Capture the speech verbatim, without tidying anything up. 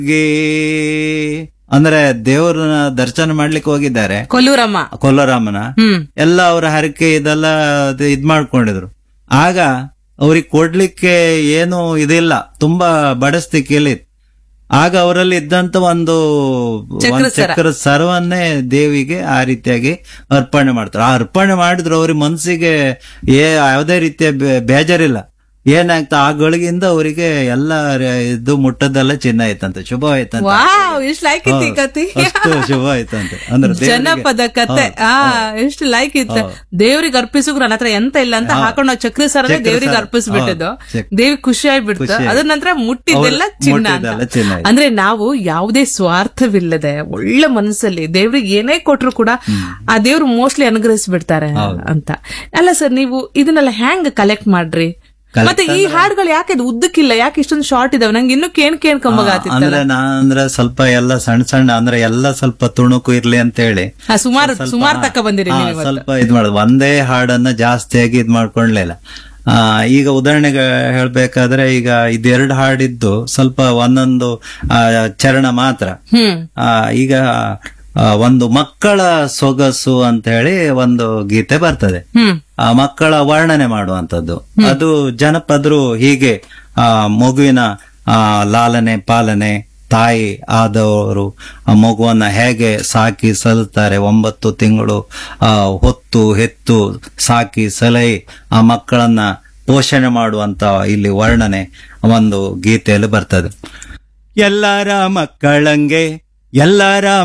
ಗೆ ಅಂದ್ರೆ ದೇವರನ್ನ ದರ್ಶನ ಮಾಡ್ಲಿಕ್ಕೆ ಹೋಗಿದ್ದಾರೆ ಕೊಲ್ಲೂರಮ್ಮ. ಕೊಲ್ಲರಾಮನ. ಹ್ಮ್ ಎಲ್ಲ ಅವರ ಹರಕೆ ಇದೆಲ್ಲ ಅದು ಇದ್ ಮಾಡ್ಕೊಂಡಿದ್ರು. ಆಗ ಅವ್ರಿಗೆ ಕೊಡ್ಲಿಕ್ಕೆ ಏನು ಇದಿಲ್ಲ, ತುಂಬಾ ಬಡಸ್ತಿಕೆಯಲ್ಲಿ. ಆಗ ಅವರಲ್ಲಿ ಇದ್ದಂತ ಒಂದು ಚಕ್ರ ಒಂದು ಸರ. ಚಕ್ರ ಸರ್ವನ್ನೇ ದೇವಿಗೆ ಆ ರೀತಿಯಾಗಿ ಅರ್ಪಣೆ ಮಾಡ್ತಾರೆ. ಆ ಅರ್ಪಣೆ ಮಾಡಿದ್ರು ಅವ್ರಿಗೆ ಮನ್ಸಿಗೆ ಏ ಯಾವುದೇ ರೀತಿಯ ಬೇ- ಬೇಜಾರಿಲ್ಲ. ಏನಾಗ್ತಾ ಆ ಗಳಿಗಿಂದ ಅವರಿಗೆ ಎಲ್ಲ ರ- ಇದು ಮುಟ್ಟದೆಲ್ಲ ಚಿನ್ನ ಆಯ್ತಂತೆ, ಶುಭ ಆಯ್ತಂತೆ. ವಾವ್, ಎಷ್ಟು ಲೈಕ್ ಇತ್ತು ಈ ಕತೆ. ಅಷ್ಟು ಶುಭ ಆಯ್ತಂತೆ. ಅಂದ್ರೆ ದೇವ್ರಿಗೆ- ಜನಪದ ಕತೆ. ಹೌದು, ಆ ಹೌದು. ಎಷ್ಟು ಲೈಕ್ ಇತ್ತು. ಹೌದು. ದೇವ್ರಿಗೆ ಅರ್ಪಿಸು ನನ್ನ ಹತ್ರ ಎಂತ ಇಲ್ಲ ಅಂತ ಹೌದು. ಹಾಕೊಂಡು ನಾವು ಚಕ್ರ ಸರನೇ ಚಕ್ರ ದೇವ್ರಿಗೆ ಸರ. ಅರ್ಪಿಸ್ಬಿಟ್ಟಿದ್ದು. ಹೌದು. ಚಕ್- ದೇವಿ ಖುಷಿ ಆಗ್ಬಿಡ್ತು. ಖುಷಿ ಅದ್ರ ನಂತರ ಮುಟ್ಟಿದ್ದೆಲ್ಲ ಅವ್ರು ಚಿನ್ನ ಅಂತ. ಮುಟ್ಟಿದ್ದೆಲ್ಲ ಚಿನ್ನ ಆಯ್ತು. ಅಂದ್ರೆ ನಾವು ಯಾವುದೇ ಸ್ವಾರ್ಥವಿಲ್ಲದೆ ಒಳ್ಳೆ ಮನಸ್ಸಲ್ಲಿ ದೇವ್ರಿಗೆ ಏನೇ ಕೊಟ್ರು ಕೂಡ ಆ ದೇವ್ರು ಮೋಸ್ಟ್ಲಿ ಅನುಗ್ರಹಿಸ್ಬಿಡ್ತಾರೆ ಹೌದು. ಅಂತ. ಅಲ್ಲ ಸರ್, ನೀವು ಇದನ್ನೆಲ್ಲ ಹ್ಯಾಂಗ್ ಕಲೆಕ್ಟ್ ಮಾಡ್ರಿ? Collect ಮತ್ತೆ ಈ ಹಾಡುಗಳು ಯಾಕೆ ಇದು ಉದ್ದಕ್ಕಿಲ್ಲ, ಯಾಕೆ ಇಷ್ಟೊಂದು ಶಾರ್ಟ್ ಇದಾವೆ? ನಂಗೆ ಇನ್ನೂ ಕೇಣ್ ಕೇಣ್ಕೊಂಬಾಗತ್ತಿತ್ತಲ್ಲ. ಅಂದ್ರೆ ನಾನ್ ಅಂದ್ರೆ ಸ್ವಲ್ಪ ಎಲ್ಲ ಸಣ್ಣ ಸಣ್ಣ ಅಂದ್ರೆ ಎಲ್ಲ ಸ್ವಲ್ಪ ತುಣುಕು ಇರ್ಲಿ ಅಂತ ಹೇಳಿ ಸುಮಾರು ಸ್ವಲ್ಪ- ಸುಮಾರು ತಕ್ಕ ಬಂದಿರಿ ಹಾ, ನೀವು ಇವತ್ತು. ಸ್ವಲ್ಪ ಇದ್ ಮಾಡುದು, ಒಂದೇ ಹಾಡನ್ನ ಜಾಸ್ತಿಯಾಗಿ ಇದ್ ಮಾಡ್ಕೊಂಡ್ಲಿಲ್ಲ. ಆ ಈಗ ಉದಾಹರಣೆಗೆ ಹೇಳ್ಬೇಕಾದ್ರೆ ಈಗ ಇದೆರಡು ಹಾಡಿದ್ದು ಸ್ವಲ್ಪ ಒಂದೊಂದು ಆ, ಚರಣ ಮಾತ್ರ. ಹ್ಮ್ ಆ ಈಗ ಆ, ಒಂದು ಮಕ್ಕಳ ಸೊಗಸು ಅಂತ ಹೇಳಿ ಒಂದು ಗೀತೆ ಬರ್ತದೆ. ಹ್ಮ್ ಆ ಮಕ್ಕಳ ವರ್ಣನೆ ಮಾಡುವಂತದ್ದು. ಅದು ಜನಪದರು ಹೀಗೆ ಆ ಮಗುವಿನ ಆ ಲಾಲನೆ ಪಾಲನೆ, ತಾಯಿ ಆದವರು ಆ ಮಗುವನ್ನ ಹೇಗೆ ಸಾಕಿ ಸಲುತ್ತಾರೆ, ಒಂಬತ್ತು ತಿಂಗಳು ಆ ಹೊತ್ತು ಹೆತ್ತು ಸಾಕಿ ಸಲಹೆ ಆ ಮಕ್ಕಳನ್ನ ಪೋಷಣೆ ಮಾಡುವಂತ ಇಲ್ಲಿ ವರ್ಣನೆ ಒಂದು ಗೀತೆಯಲ್ಲಿ ಬರ್ತದೆ. ಎಲ್ಲರ ಮಕ್ಕಳಂಗೆ ಎಲ್ಲರ